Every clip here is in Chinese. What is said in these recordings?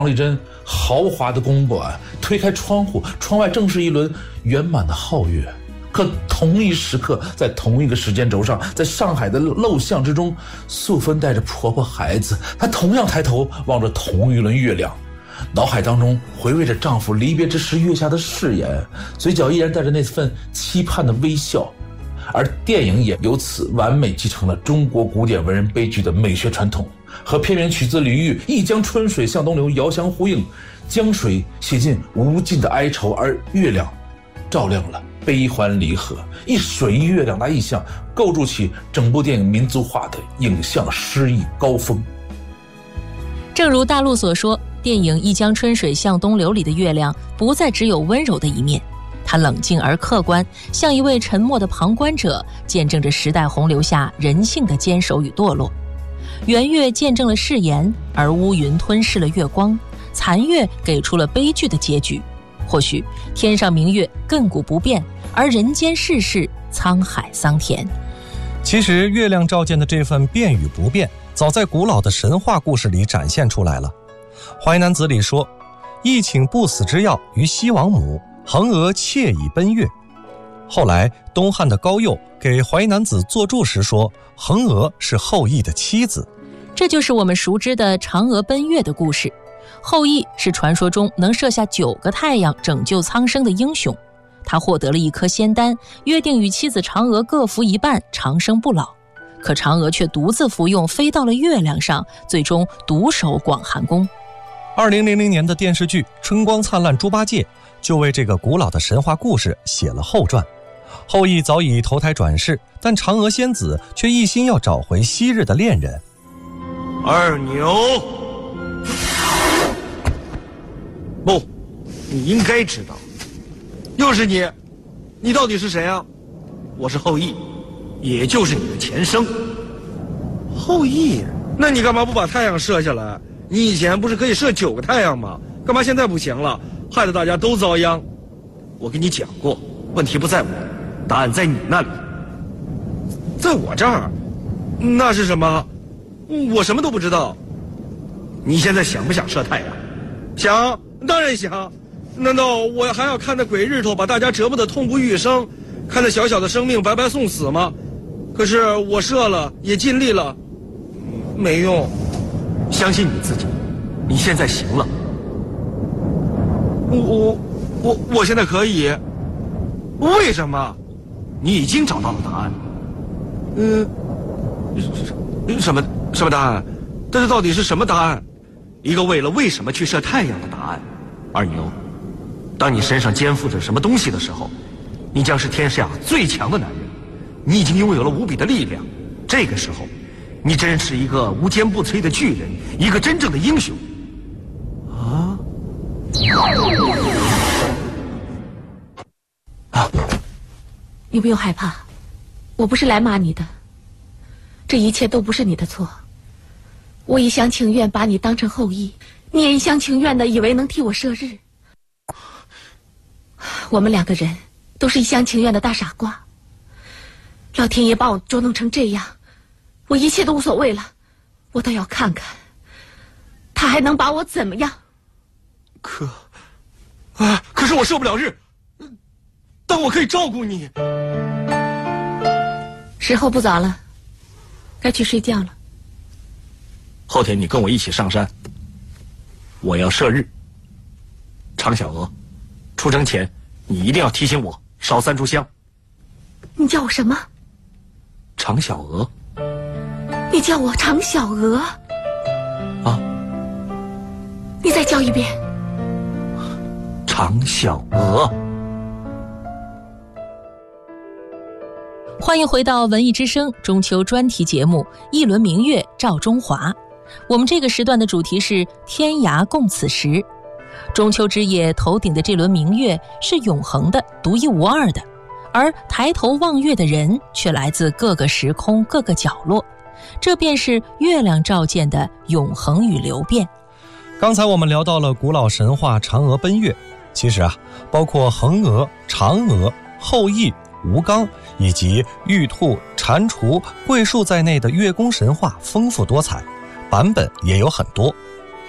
王丽珍豪华的宫馆，推开窗户，窗外正是一轮圆满的皓月。可同一时刻，在同一个时间轴上，在上海的陋巷之中，素芬带着婆婆孩子，她同样抬头望着同一轮月亮，脑海当中回味着丈夫离别之时月下的誓言，嘴角依然带着那份期盼的微笑。而电影也由此完美继承了中国古典文人悲剧的美学传统，和片名曲子李煜“一江春水向东流”遥相呼应，江水写尽无尽的哀愁，而月亮照亮了悲欢离合，一水一月两大意象构筑起整部电影民族化的影像诗意高峰。 正如大陆所说，电影《一江春水向东流》里的月亮不再只有温柔的一面，它冷静而客观，像一位沉默的旁观者，见证着时代洪流下人性的坚守与堕落。圆月见证了誓言，而乌云吞噬了月光，残月给出了悲剧的结局。或许天上明月亘古不变，而人间世事沧海桑田。 其实月亮照见的这份变与不变，早在古老的神话故事里展现出来了。淮南子里说，一请不死之药于西王母，衡娥妾以奔月。后来东汉的高诱给淮南子作注时说，衡娥是后羿的妻子。 这就是我们熟知的嫦娥奔月的故事。后羿是传说中能射下9个太阳拯救苍生的英雄，他获得了一颗仙丹，约定与妻子嫦娥各服一半，长生不老。可嫦娥却独自服用，飞到了月亮上，最终独守广寒宫。 2000年的电视剧《春光灿烂猪八戒》就为这个古老的神话故事写了后传。后羿早已投胎转世，但嫦娥仙子却一心要找回昔日的恋人。 二牛，不，你应该知道，又是你，你到底是谁啊？我是后羿，也就是你的前生。后羿？那你干嘛不把太阳射下来？你以前不是可以射9个太阳吗？干嘛现在不行了？害得大家都遭殃。我跟你讲过，问题不在我，答案在你那里。在我这儿？那是什么？我什么都不知道。你现在想不想射太阳？想，当然想。难道我还要看那鬼日头把大家折磨得痛不欲生，看那小小的生命白白送死吗？可是我射了，也尽力了，没用。相信你自己，你现在行了。我现在可以。为什么？你已经找到了答案。什么答案？但是到底是什么答案？一个为了为什么去射太阳的答案。二牛，当你身上肩负着什么东西的时候，你将是天下最强的男人。你已经拥有了无比的力量，这个时候你真是一个无坚不摧的巨人，一个真正的英雄。 你不用害怕，我不是来骂你的，这一切都不是你的错。我一厢情愿把你当成后羿，你也一厢情愿的以为能替我射日。我们2个人都是一厢情愿的大傻瓜。老天爷把我捉弄成这样，我一切都无所谓了。我倒要看看他还能把我怎么样。 可是我射不了日，但我可以照顾你。 时候不早了，该去睡觉了。 后天你跟我一起上山，我要射日。常小娥，出征前你一定要提醒我烧3炷香。 你叫我什么？ 常小娥。 你叫我常小娥？ 啊？ 你再叫一遍。 常小娥。 欢迎回到文艺之声中秋专题节目《一轮明月照中华》。我们这个时段的主题是天涯共此时。中秋之夜头顶的这轮明月是永恒的、独一无二的，而抬头望月的人却来自各个时空、各个角落。这便是月亮照见的永恒与流变。 刚才我们聊到了古老神话嫦娥奔月，其实包括衡娥、嫦娥、后羿、吴刚以及玉兔、蟾蜍、桂树在内的月宫神话丰富多彩，版本也有很多。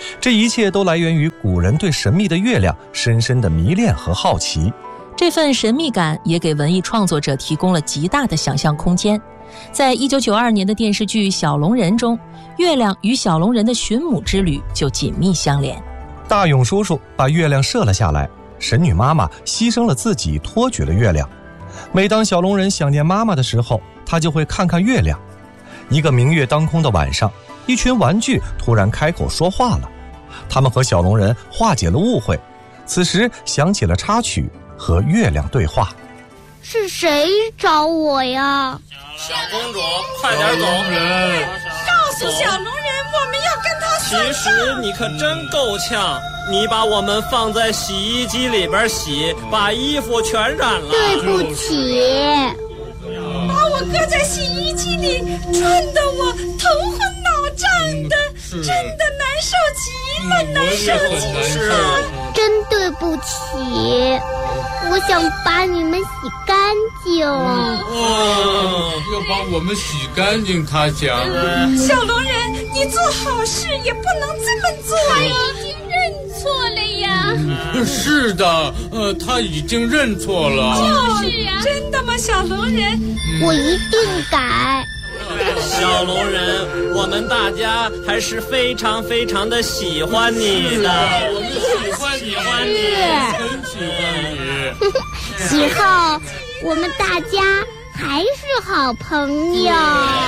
这一切都来源于古人对神秘的月亮深深的迷恋和好奇。 这份神秘感也给文艺创作者提供了极大的想象空间。在1992年的电视剧《小龙人》中，月亮与小龙人的寻母之旅就紧密相连。 大勇叔叔把月亮射了下来，神女妈妈牺牲了自己，托举了月亮。每当小龙人想念妈妈的时候，他就会看看月亮。一个明月当空的晚上，一群玩具突然开口说话了，他们和小龙人化解了误会。此时响起了插曲，和月亮对话。 是谁找我呀？ 小公主，快点走！ 告诉小龙人，我们要跟他算账。 其实你可真够呛，你把我们放在洗衣机里边洗，把衣服全染了。 对不起。 把我搁在洗衣机里，转得我头昏脑胀的，真的难受极了，难受极了。 真对不起，我想把你们洗干净。 要把我们洗干净，他讲。 小龙人，你做好事也不能这么做呀！ 已经认错了呀。 是的，他已经认错了。 就是呀。真的吗，小龙人？ 我一定改。 小龙人，我们大家还是非常非常的喜欢你的。 我们喜欢你，很喜欢你。 以后我们大家还是好朋友。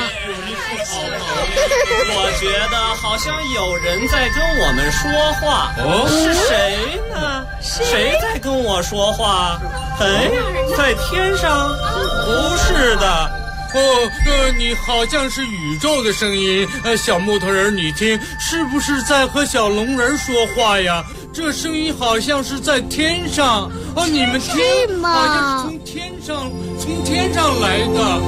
我觉得好像有人在跟我们说话。是谁呢？谁在跟我说话？哎，在天上？不是的。 你好像是宇宙的声音。小木头人，你听，是不是在和小龙人说话呀？这声音好像是在天上。你们听， 是吗？ 好像是从天上来的。